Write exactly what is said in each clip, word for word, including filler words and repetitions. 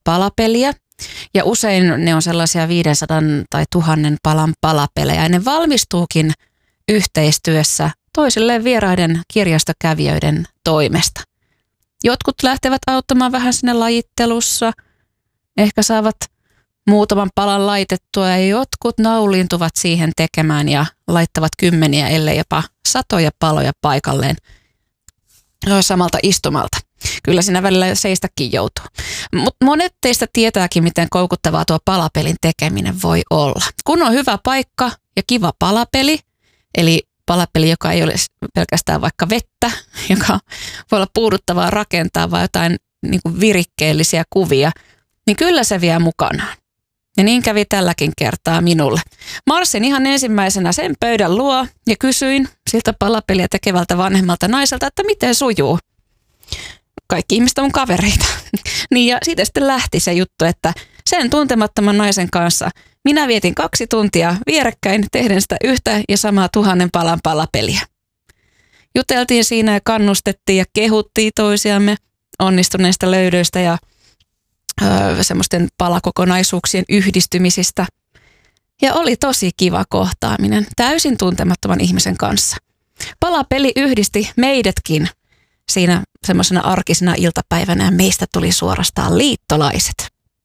palapeliä. Ja usein ne on sellaisia viisisataa tai tuhannen palan palapelejä. Ja ne valmistuukin yhteistyössä toisilleen vieraiden kirjastokävijöiden toimesta. Jotkut lähtevät auttamaan vähän sinne lajittelussa. Ehkä saavat muutaman palan laitettua ja jotkut nauliintuvat siihen tekemään ja laittavat kymmeniä, ellei jopa satoja paloja paikalleen samalta istumalta. Kyllä siinä välillä seistäkin joutuu. Mutta monet teistä tietääkin, miten koukuttavaa tuo palapelin tekeminen voi olla. Kun on hyvä paikka ja kiva palapeli, eli palapeli, joka ei ole pelkästään vaikka vettä, joka voi olla puuduttavaa rakentaa, vai jotain niin kuin virikkeellisiä kuvia, niin kyllä se vie mukanaan. Ja niin kävi tälläkin kertaa minulle. Marssin ihan ensimmäisenä sen pöydän luo ja kysyin siltä palapeliä tekevältä vanhemmalta naiselta, että miten sujuu. Kaikki ihmiset on mun kavereita. Niin ja siitä sitten lähti se juttu, että sen tuntemattoman naisen kanssa minä vietin kaksi tuntia vierekkäin tehden sitä yhtä ja samaa tuhannen palan palapeliä. Juteltiin siinä ja kannustettiin ja kehuttiin toisiamme onnistuneista löydöistä ja öö, semmoisten palakokonaisuuksien yhdistymisistä. Ja oli tosi kiva kohtaaminen täysin tuntemattoman ihmisen kanssa. Palapeli yhdisti meidätkin siinä semmoisena arkisena iltapäivänä ja meistä tuli suorastaan liittolaiset.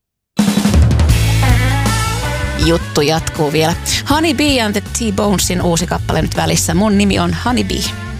Juttu jatkuu vielä. Honey Bee and the T-Bonesin uusi kappale nyt välissä. Mun nimi on Honey Bee.